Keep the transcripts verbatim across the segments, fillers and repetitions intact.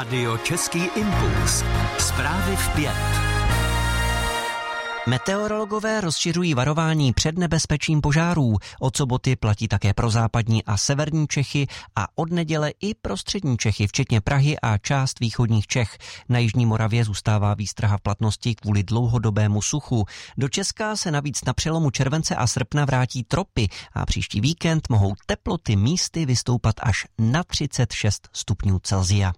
Radio Český impuls. Zprávy v pět. Meteorologové rozšiřují varování před nebezpečím požárů. Od soboty platí také pro západní a severní Čechy a od neděle i pro střední Čechy, včetně Prahy a část východních Čech. Na jižní Moravě zůstává výstraha v platnosti kvůli dlouhodobému suchu. Do Česka se navíc na přelomu července a srpna vrátí tropy a příští víkend mohou teploty místy vystoupat až na třicet šest stupňů Celsia.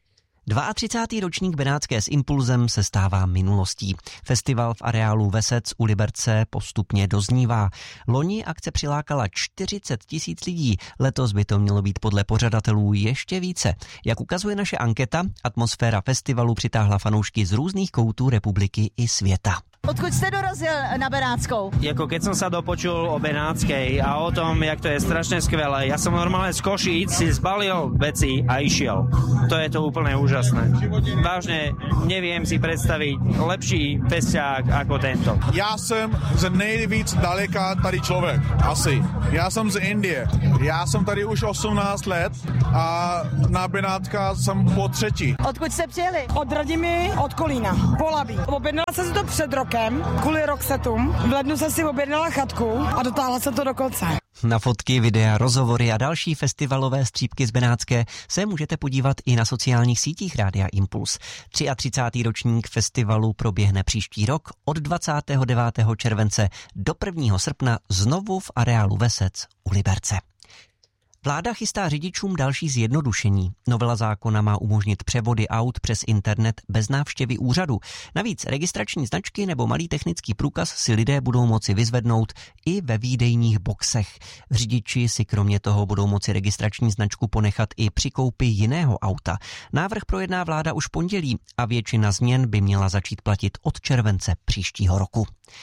třicátý druhý ročník Benátské s Impulzem se stává minulostí. Festival v areálu Vesec u Liberce postupně doznívá. Loni akce přilákala čtyřicet tisíc lidí, letos by to mělo být podle pořadatelů ještě více. Jak ukazuje naše anketa, atmosféra festivalu přitáhla fanoušky z různých koutů republiky i světa. Odkud jste dorazil na Benátskou? Jako keď som sa dopočul o Benátskej a o tom, jak to je strašne skvelé, ja som normálne z Košíc si zbalil veci a išiel. To je to úplne úžasné. Vážne neviem si predstaviť lepší festiák ako tento. Já jsem z nejvíc daleka tady člověk, asi. Já jsem z Indie. Já jsem tady už osmnáct let a na Benátka jsem po třetí. Odkud jste přijeli? Od Radimy, od Kolína, Polabí. Objednala jsem si to před rokem, kvůli Roxetům. V lednu jsem si objednala chatku a dotáhla se to do konce. Na fotky, videa, rozhovory a další festivalové střípky z Benátské se můžete podívat i na sociálních sítích Rádia Impuls. třicátý třetí ročník festivalu proběhne příští rok od dvacátého devátého července do prvního srpna znovu v areálu Vesec u Liberce. Vláda chystá řidičům další zjednodušení. Novela zákona má umožnit převody aut přes internet bez návštěvy úřadu. Navíc registrační značky nebo malý technický průkaz si lidé budou moci vyzvednout i ve výdejních boxech. Řidiči si kromě toho budou moci registrační značku ponechat i při koupi jiného auta. Návrh projedná vláda už pondělí a většina změn by měla začít platit od července příštího roku.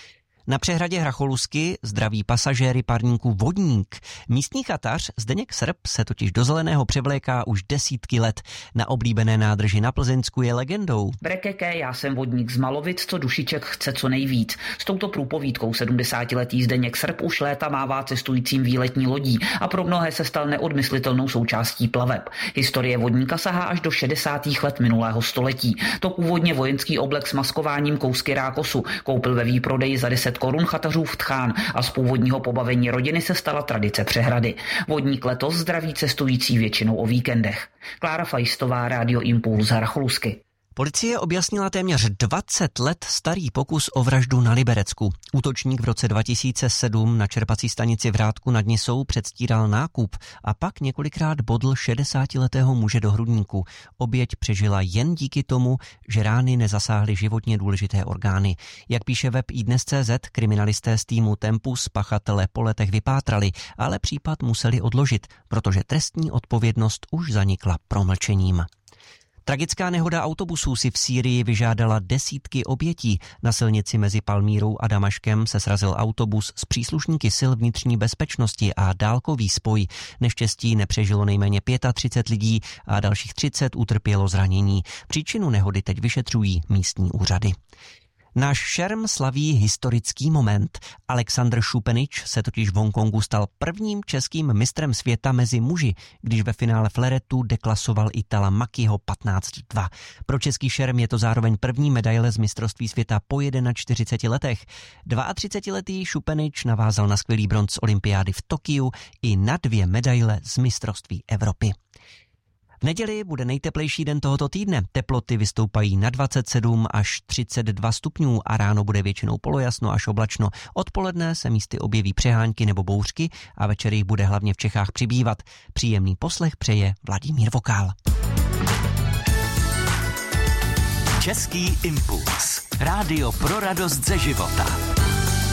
Na přehradě Hracholusky zdraví pasažéry parníku Vodník. Místní chatař Zdeněk Srb se totiž do zeleného převléká už desítky let. Na oblíbené nádrži na Plzeňsku je legendou. Brekeke, já jsem vodník z Malovic, co dušiček chce co nejvíc. S touto průpovídkou sedmdesátiletý Zdeněk Srb už léta mává cestujícím výletní lodí a pro mnohé se stal neodmyslitelnou součástí plaveb. Historie vodníka sahá až do šedesátých let minulého století. To původně vojenský oblek s maskováním kousky rákosu koupil ve výprodeji za deset korun chatařův Tchán a z původního pobavení rodiny se stala tradice přehrady. Vodník letos zdraví cestující většinou o víkendech. Klára Fajstová, Rádio Impuls, Hracholusky. Policie objasnila téměř dvacet let starý pokus o vraždu na Liberecku. Útočník v roce dva tisíce sedm na čerpací stanici v Rádku nad Nisou předstíral nákup a pak několikrát bodl šedesátiletého muže do hrudníku. Oběť přežila jen díky tomu, že rány nezasáhly životně důležité orgány. Jak píše web iDnes tečka cé zet, kriminalisté z týmu Tempus pachatele po letech vypátrali, ale případ museli odložit, protože trestní odpovědnost už zanikla promlčením. Tragická nehoda autobusů si v Sýrii vyžádala desítky obětí. Na silnici mezi Palmírou a Damaškem se srazil autobus s příslušníky sil vnitřní bezpečnosti a dálkový spoj. Neštěstí nepřežilo nejméně třicet pět lidí a dalších třicet utrpělo zranění. Příčinu nehody teď vyšetřují místní úřady. Náš šerm slaví historický moment. Alexandr Šupenič se totiž v Hongkongu stal prvním českým mistrem světa mezi muži, když ve finále fleretu deklasoval Itala Makiho patnáct dva. Pro český šerm je to zároveň první medaile z mistrovství světa po čtyřiceti jedna letech. dvaatřicetiletý Šupenič navázal na skvělý bronz z olympiády v Tokiu i na dvě medaile z mistrovství Evropy. V neděli bude nejteplejší den tohoto týdne. Teploty vystoupají na dvacet sedm až třicet dva stupňů a ráno bude většinou polojasno až oblačno. Odpoledne se místy objeví přehánky nebo bouřky a večer jich bude hlavně v Čechách přibývat. Příjemný poslech přeje Vladimír Vokál. Český impuls. Rádio pro radost ze života.